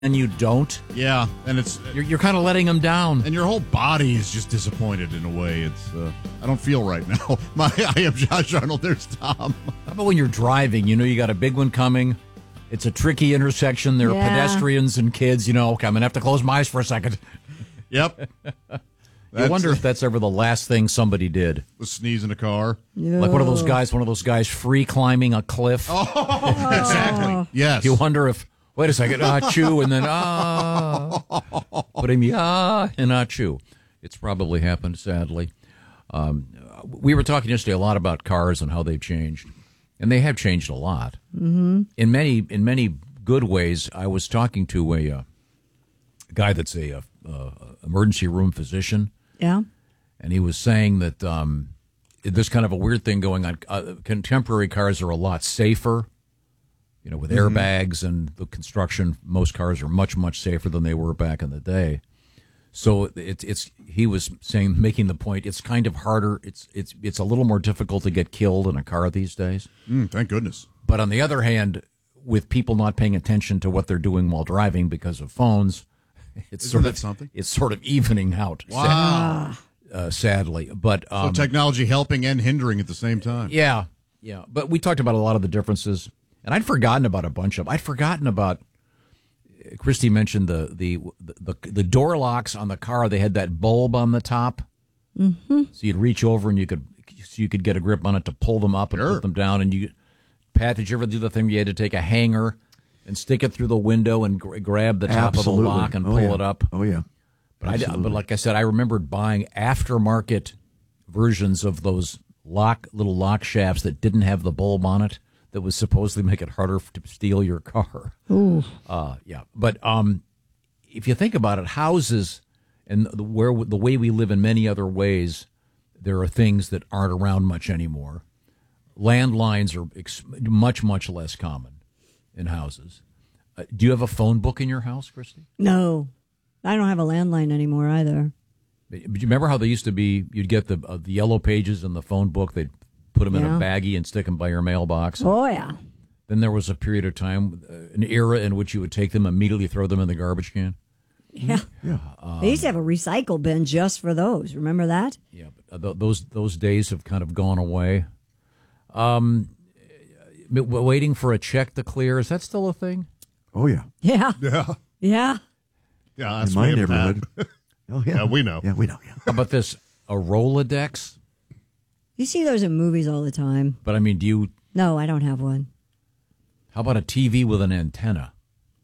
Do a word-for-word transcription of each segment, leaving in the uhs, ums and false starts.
and you don't. Yeah, and it's You're, you're kind of letting them down. and your whole body is just disappointed in a way. It's uh, I don't feel right now. My I am Josh Arnold. There's Tom. How about when you're driving? You know you got a big one coming. It's a tricky intersection. There are Yeah. pedestrians and kids. You know, okay, I'm going to have to close my eyes for a second. Yep. I wonder if that's ever the last thing somebody did. was sneeze in a car. Like one of those guys, one of those guys free climbing a cliff. Exactly. Yes. You wonder if, wait a second, ah, chew, and then ah, putting the ah and ah, chew. It's probably happened, sadly. Um, we were talking yesterday a lot about cars and how they've changed, and they have changed a lot. Mm-hmm. In many, in many good ways. I was talking to a, uh, guy that's a, a, a emergency room physician. Yeah. And he was saying that um, there's kind of a weird thing going on. Uh, contemporary cars are a lot safer, you know, with Mm-hmm. airbags and the construction. Most cars are much, much safer than they were back in the day. So it's it's he was saying, making the point, it's kind of harder. It's it's it's a little more difficult to get killed in a car these days. Mm, thank goodness. But on the other hand, with people not paying attention to what they're doing while driving because of phones, it's Isn't sort that of something? it's sort of evening out. Wow. Uh, sadly, but um, So technology helping and hindering at the same time. yeah, yeah. But we talked about a lot of the differences, and I'd forgotten about a bunch of. I'd forgotten about. Christy mentioned the the the, the door locks on the car. They had that bulb on the top, mm-hmm. so you'd reach over and you could so you could get a grip on it to pull them up and Sure. put them down. And you, Pat, did you ever do the thing where you had to take a hanger and stick it through the window and gr- grab the top Absolutely. of the lock and Oh, pull yeah. it up? Oh, yeah. But, I, Absolutely. but like I said, I remembered buying aftermarket versions of those lock little lock shafts that didn't have the bulb on it, that was supposedly make it harder to steal your car. Ooh. Uh, yeah, but um, if you think about it, houses and the, where the way we live in many other ways, there are things that aren't around much anymore. Landlines are ex- much much less common in houses. Uh, do you have a phone book in your house, Christy? No. I don't have a landline anymore either. But you remember how they used to be? You'd get the uh, the yellow pages in the phone book. They'd put them in Yeah. a baggie and stick them by your mailbox. Oh, yeah. Then there was a period of time, uh, an era in which you would take them, immediately throw them in the garbage can. Yeah. Yeah. They used to have a recycle bin just for those. Remember that? Yeah, but uh, th- those those days have kind of gone away. Um, w- waiting for a check to clear, is that still a thing? Oh, yeah. Yeah. Yeah. Yeah. Yeah. In That's my me and neighborhood. Pat. Oh, yeah. Yeah, we know. Yeah, we know. Yeah. How about this? A Rolodex? You see those in movies all the time. But I mean, do you? No, I don't have one. How about a T V with an antenna?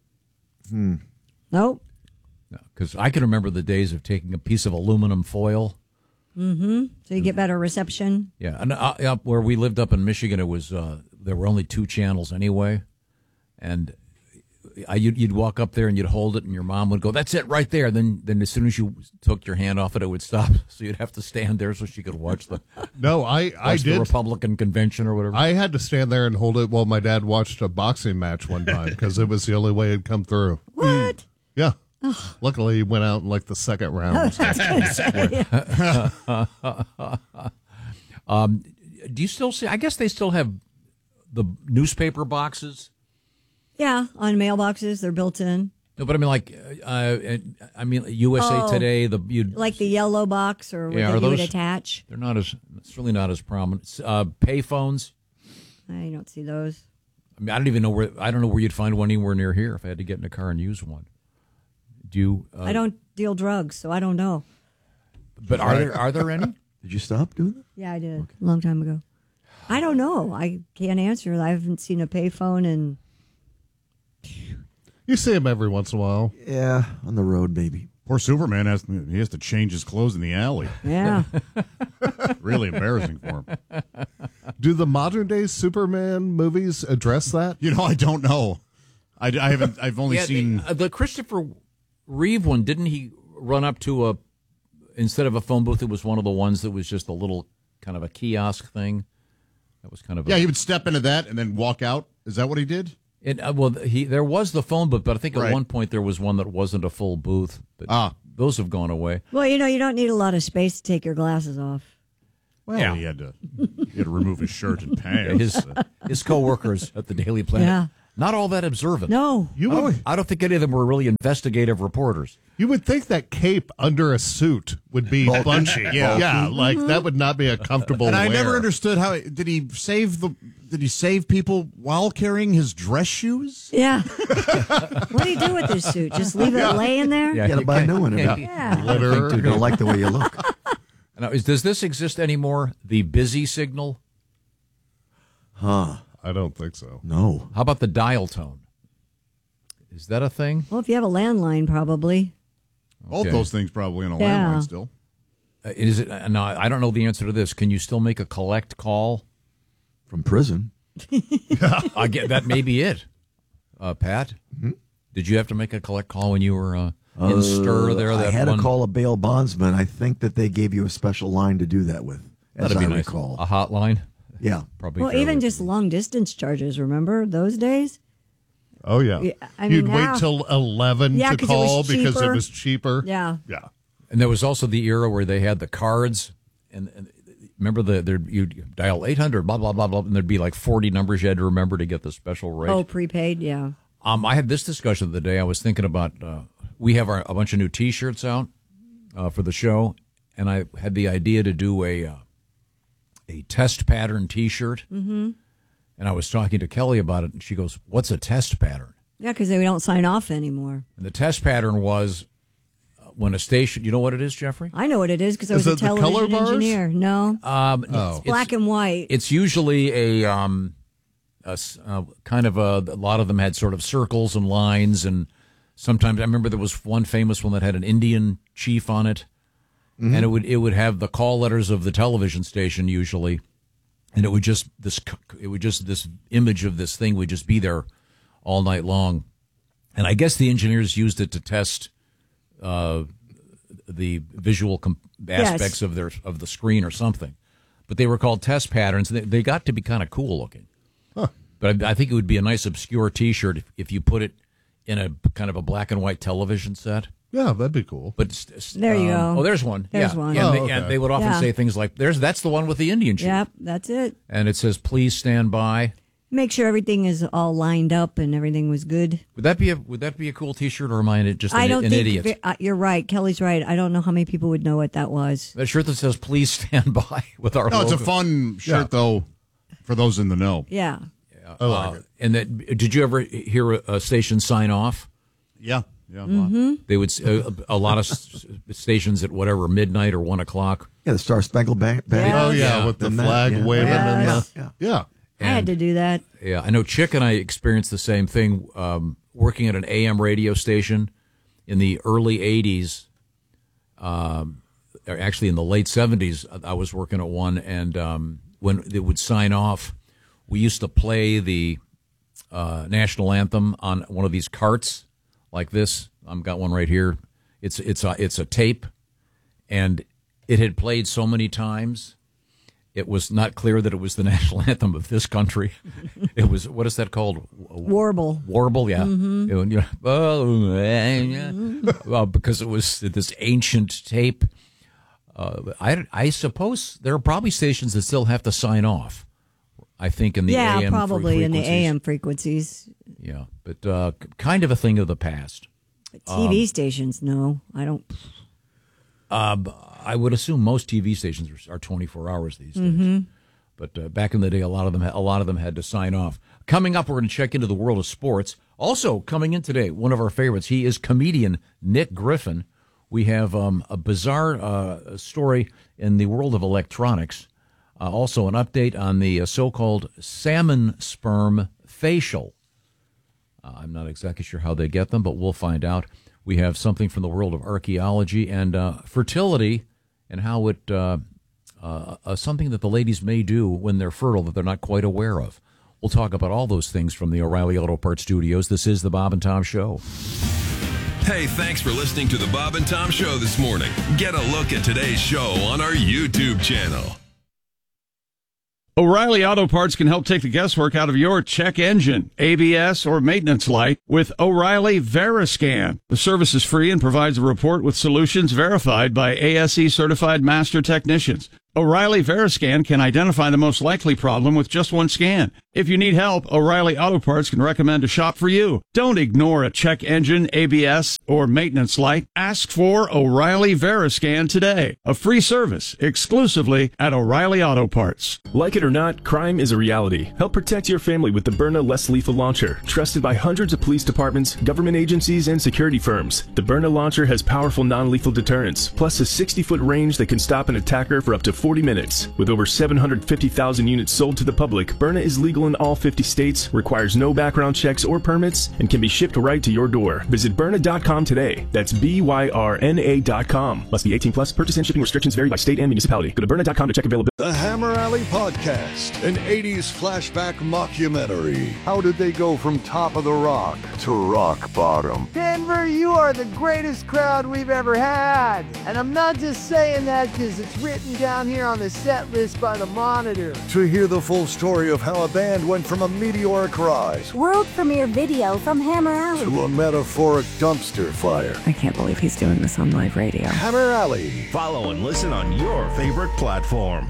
Nope. Because I can remember the days of taking a piece of aluminum foil. So you get better reception. Yeah, and uh, up where we lived up in Michigan, it was uh, there were only two channels anyway, and I, you'd, you'd walk up there and you'd hold it, and your mom would go, "That's it, right there." Then, then as soon as you took your hand off it, it would stop. So you'd have to stand there so she could watch the No, I, I watch the did. Republican convention or whatever. I had to stand there and hold it while my dad watched a boxing match one time because it was the only way it'd come through. What? Yeah. Luckily, he went out in like the second round. um, do you still see? I guess they still have the newspaper boxes. Yeah, on mailboxes, they're built in. No, but I mean, like, uh, I mean, U S A Oh, Today. The you'd, Like the yellow box or what Yeah, that are you would those- attach. they're not as it's really not as prominent. Uh, payphones. I don't see those. I mean, I don't even know where I don't know where you'd find one anywhere near here if I had to get in a car and use one. Do you? Uh, I don't deal drugs, so I don't know. But are there are there any? Did you stop doing that? Yeah, I did. A long time ago. I don't know. I can't answer. I haven't seen a payphone in. You see him every once in a while. Yeah, on the road, maybe. Poor Superman has he has to change his clothes in the alley. Yeah. Really embarrassing for him. Do the modern day Superman movies address that? You know, I don't know. I, I haven't. I've only Yeah, seen. the, uh, the Christopher Reeve one. Didn't he run up to a instead of a phone booth? It was one of the ones that was just a little kind of a kiosk thing. That was kind of a, Yeah, he would step into that and then walk out. Is that what he did? It, uh, well, he there was the phone booth, but I think at Right. one point there was one that wasn't a full booth. But Ah. those have gone away. Well, you know, you don't need a lot of space to take your glasses off. Well, Yeah. he had to. He had to remove his shirt and Yeah, pants. his his coworkers at the Daily Planet Yeah. not all that observant. No. You I would, don't, I don't think any of them were really investigative reporters. you would think that cape under a suit would be bunchy. Yeah. yeah, like that would not be a comfortable And I wear. never understood how did he save the did he save people while carrying his dress shoes? Yeah. What do you do with this suit? Just leave it laying there? Yeah, You got to buy a new one. yeah. Yeah. Yeah. Glitter. You're going to like the way you look. Now, is, does this exist anymore? The busy signal? Huh. I don't think so. No. How about the dial tone? Is that a thing? Well, if you have a landline, probably. Both Okay. those things probably in a Yeah. landline still. Uh, is it? Uh, no, I don't know the answer to this. Can you still make a collect call? From prison. I get that. May be it. Uh, Pat, Mm-hmm. did you have to make a collect call when you were uh, in stir there? I That had one? to call a bail bondsman. I think that they gave you a special line to do that with, as That'd I be nice. recall. A hotline, Yeah. probably. Well, fairly- even just long distance charges, remember those days? Oh yeah. Yeah, I You'd mean, wait now- till eleven Yeah, to 'cause it was call because it cheaper. was cheaper. Yeah. Yeah. And there was also the era where they had the cards, and, and remember the there you'd dial eight hundred, blah blah blah blah, and there'd be like forty numbers you had to remember to get the special rate. Oh, prepaid, yeah. Um, I had this discussion the day I was thinking about. Uh, we have our, a bunch of new T-shirts out uh, for the show, and I had the idea to do a uh, a test pattern T-shirt. Mm-hmm. And I was talking to Kelly about it, and she goes, "What's a test pattern?" Yeah, because they don't sign off anymore. And the test pattern was uh, when a station. You know what it is, Jeffrey? I know what it is because I Is was a it the color television bars? engineer. No, Um, Oh. it's, black and white. It's usually a, um, a s- uh, kind of a, a lot of them had sort of circles and lines, and sometimes I remember there was one famous one that had an Indian chief on it, and it would it would have the call letters of the television station usually, and it would just this c- it would just this image of this thing would just be there all night long, and I guess the engineers used it to test uh, the visual com- aspects Yes. of their of the screen or something. But they were called test patterns. They, they got to be kind of cool looking. But I, I think it would be a nice obscure T-shirt if, if you put it in a kind of a black and white television set. Yeah, that'd be cool. But s- s- There you um, go. Oh, there's one. There's yeah. one. Yeah, and, Oh, they, okay. and they would often Yeah. say things like, "There's that's the one with the Indian chief," Yep, that's it. and it says, "Please stand by." Make sure everything is all lined up and everything was good. Would that be a would that be a cool T-shirt, or am I just an, I don't an think idiot? uh, you're right. Kelly's right. I don't know how many people would know what that was. That shirt that says "Please stand by" with our No, it's a logo. fun shirt Yeah. though for those in the know. Yeah. I like Uh, it. and that did you ever hear a, a station sign off? Yeah. Yeah. Mm-hmm. They would s- a, a lot of s- stations at whatever midnight or one o'clock. Yeah, the Star Spangled Banner. Yeah. Oh yeah, Yeah. with the And that, flag yeah. waving and Yes. the yeah. I had to do that. Yeah, I know Chick and I experienced the same thing um, working at an A M radio station in the early eighties. Um, or actually, in the late seventies, I was working at one, and um, when they would sign off, we used to play the uh, national anthem on one of these carts like this. I've got one right here. It's it's a, it's a tape, and it had played so many times. It was not clear that it was the national anthem of this country. It was, what is that called? Warble. Warble, yeah. Mm-hmm. It was, you know, oh, yeah. Well, because it was this ancient tape. Uh, I, I suppose there are probably stations that still have to sign off. I think in the Yeah, A M probably in the frequencies. A M frequencies. Yeah, but uh, kind of a thing of the past. T V stations, no. I don't. I would assume most T V stations are, are twenty-four hours these days. Mm-hmm. But uh, back in the day, a lot of them, a lot of them had to sign off. Coming up, we're going to check into the world of sports. Also coming in today, one of our favorites. He is comedian Nick Griffin. We have um, a bizarre uh, story in the world of electronics. Uh, also, an update on the uh, so-called salmon sperm facial. Uh, I'm not exactly sure how they get them, but we'll find out. We have something from the world of archaeology and uh, fertility, and how it uh, uh, uh, something that the ladies may do when they're fertile that they're not quite aware of. We'll talk about all those things from the O'Reilly Auto Parts Studios. This is the Bob and Tom Show. Hey, thanks for listening to the Bob and Tom Show this morning. Get a look at today's show on our YouTube channel. O'Reilly Auto Parts can help take the guesswork out of your check engine, A B S, or maintenance light with O'Reilly Veriscan. The service is free and provides a report with solutions verified by A S E certified master technicians. O'Reilly Veriscan can identify the most likely problem with just one scan. If you need help, O'Reilly Auto Parts can recommend a shop for you. Don't ignore a check engine, A B S, or maintenance light. Ask for O'Reilly Veriscan today. A free service exclusively at O'Reilly Auto Parts. Like it or not, crime is a reality. Help protect your family with the Byrna Less Lethal Launcher, trusted by hundreds of police departments, government agencies, and security firms. The Byrna launcher has powerful non-lethal deterrence, plus a sixty-foot range that can stop an attacker for up to forty minutes. With over seven hundred fifty thousand units sold to the public, Byrna is legal in all fifty states, requires no background checks or permits, and can be shipped right to your door. Visit Byrna dot com today. That's B Y R N A dot com. Must be eighteen plus. Purchase and shipping restrictions vary by state and municipality. Go to Byrna dot com to check availability. The Hammer Alley Podcast, an eighties flashback mockumentary. How did they go from top of the rock to rock bottom? Denver, you are the greatest crowd we've ever had. And I'm not just saying that because it's written down here on the set list by the Monitor. To hear the full story of how a band went from a meteoric rise, world premiere video from Hammer Alley, to a metaphoric dumpster fire. I can't believe he's doing this on live radio. Hammer Alley. Follow and listen on your favorite platform.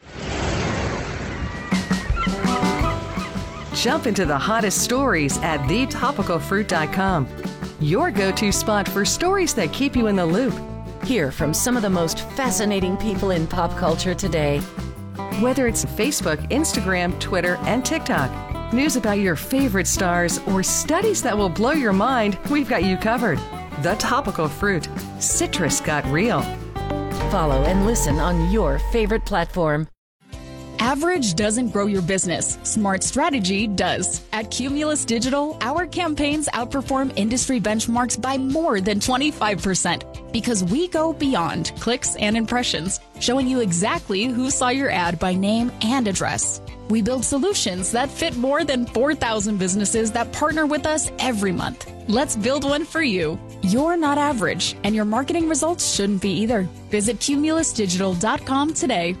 Jump into the hottest stories at the topical fruit dot com. Your go-to spot for stories that keep you in the loop. Hear from some of the most fascinating people in pop culture today. Whether it's Facebook, Instagram, Twitter, and TikTok, news about your favorite stars, or studies that will blow your mind, we've got you covered. The Topical Fruit. Citrus got real. Follow and listen on your favorite platform. Average doesn't grow your business. Smart strategy does. At Cumulus Digital, our campaigns outperform industry benchmarks by more than twenty-five percent because we go beyond clicks and impressions, showing you exactly who saw your ad by name and address. We build solutions that fit more than four thousand businesses that partner with us every month. Let's build one for you. You're not average, and your marketing results shouldn't be either. Visit cumulus digital dot com today.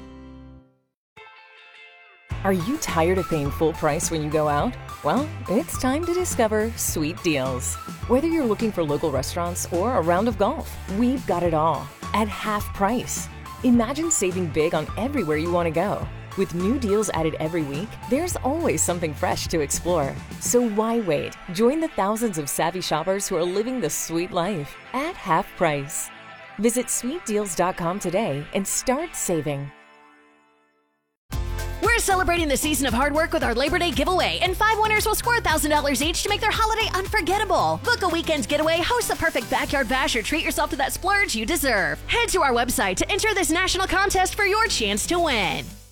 Are you tired of paying full price when you go out? Well, it's time to discover Sweet Deals. Whether you're looking for local restaurants or a round of golf, we've got it all at half price. Imagine saving big on everywhere you want to go. With new deals added every week, there's always something fresh to explore. So why wait? Join the thousands of savvy shoppers who are living the sweet life at half price. Visit sweet deals dot com today and start saving. We're celebrating the season of hard work with our Labor Day giveaway, and five winners will score one thousand dollars each to make their holiday unforgettable. Book a weekend getaway, host the perfect backyard bash, or treat yourself to that splurge you deserve. Head to our website to enter this national contest for your chance to win.